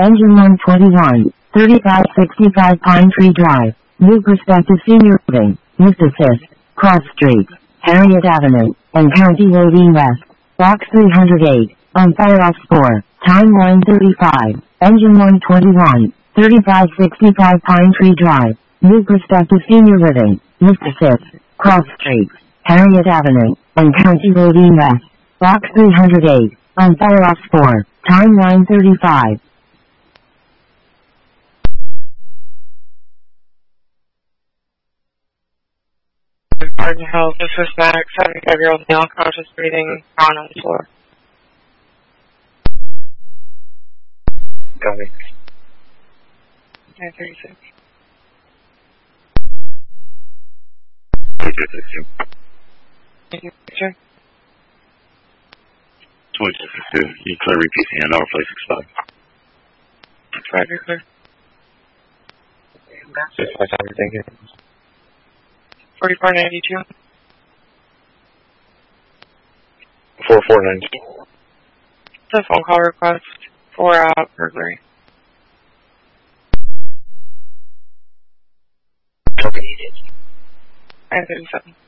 Engine 121, 3565 Pine Tree Drive, New Perspective Senior Living, Mysticis, Cross Street, Harriet Avenue, and County Road E West, Box 308, on fire off spore, time 9:35, Engine 121, 3565 Pine Tree Drive, New Perspective Senior Living, Mysticis, Cross Street, Harriet Avenue, and County Road E West, Box 308, on fire off spore, time 9:35. Garden Health, this is Max, 75-year-old male, conscious breathing, down on the floor. Got it. 9:36. 2262. Thank you, picture. 2262. You clear repeat hand, I'll replace 65. 5, you're clear. 657, thank you. 4492. 4492. It's a phone call request for burglary. Okay. 9:37.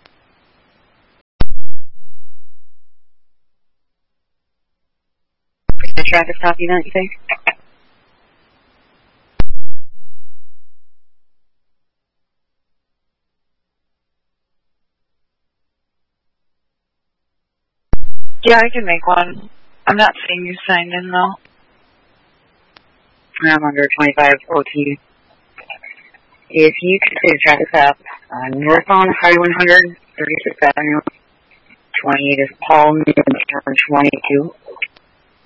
The traffic copy that, you think? Yeah, I can make one. I'm not seeing you signed in though. I'm under 25 OT. If you could clear traffic up northbound Highway 100, 36th Avenue, 28 is Paul Newman, turn 22.